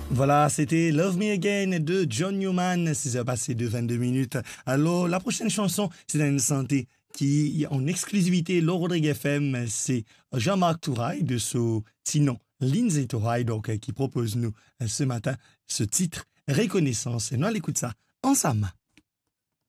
Voilà, c'était Love Me Again de John Newman. 6 heures passées de 22 minutes. Alors, la prochaine chanson, c'est une santé qui est en exclusivité, le Rodrigue FM, c'est Jean-Marc Touraille de ce sinon Lindsay Touraille, donc, qui propose nous ce matin ce titre Reconnaissance. Et nous, on écoute ça ensemble.